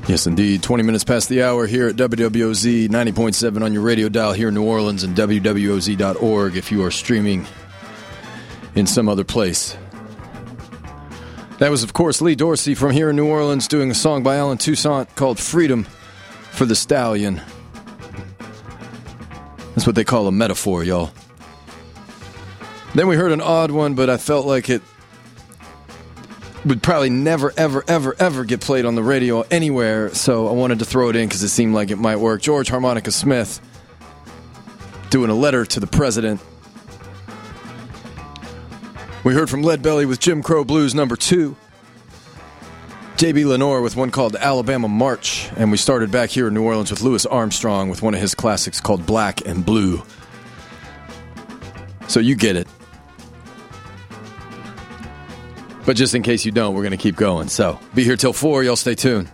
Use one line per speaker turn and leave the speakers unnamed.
Yes, indeed. 20 minutes past the hour here at WWOZ 90.7 on your radio dial here in New Orleans and WWOZ.org if you are streaming in some other place. That was, of course, Lee Dorsey from here in New Orleans doing a song by Alan Toussaint called Freedom for the Stallion. That's what they call a metaphor, y'all. Then we heard an odd one, but I felt like it would probably never, ever, ever, ever get played on the radio anywhere, so I wanted to throw it in because it seemed like it might work. George Harmonica Smith doing a letter to the president. We heard from Leadbelly with Jim Crow Blues number 2. J.B. Lenore with one called Alabama March, and we started back here in New Orleans with Louis Armstrong with one of his classics called Black and Blue. So you get it. But just in case you don't, we're going to keep going. So be here till 4. Y'all stay tuned.